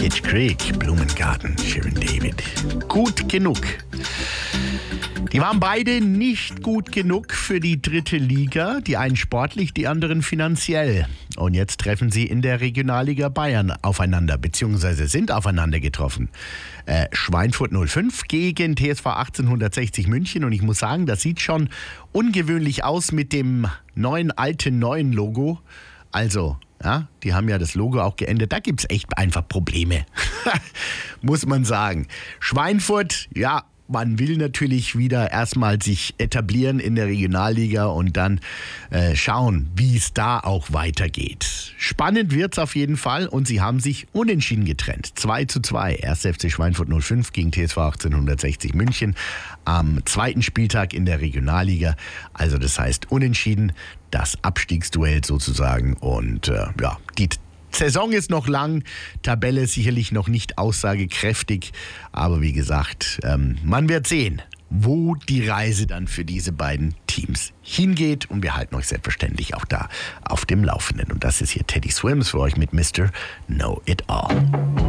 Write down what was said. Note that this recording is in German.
Kitch Creek, Blumengarten, Shirin David. Gut genug. Die waren beide nicht gut genug für die dritte Liga. Die einen sportlich, die anderen finanziell. Und jetzt treffen sie in der Regionalliga Bayern aufeinander, beziehungsweise sind aufeinander getroffen. Schweinfurt 05 gegen TSV 1860 München. Und ich muss sagen, das sieht schon ungewöhnlich aus mit dem neuen Logo. Also, ja, die haben ja das Logo auch geändert. Da gibt es echt einfach Probleme, muss man sagen. Schweinfurt, ja, man will natürlich wieder erstmal sich etablieren in der Regionalliga und dann schauen, wie es da auch weitergeht. Spannend wird's auf jeden Fall und sie haben sich unentschieden getrennt. 2:2. 1. FC Schweinfurt 05 gegen TSV 1860 München am zweiten Spieltag in der Regionalliga. Also das heißt unentschieden, das Abstiegsduell sozusagen und die Saison ist noch lang, Tabelle sicherlich noch nicht aussagekräftig, aber wie gesagt, man wird sehen, wo die Reise dann für diese beiden Teams hingeht und wir halten euch selbstverständlich auch da auf dem Laufenden. Und das ist hier Teddy Swims für euch mit Mr. Know It All.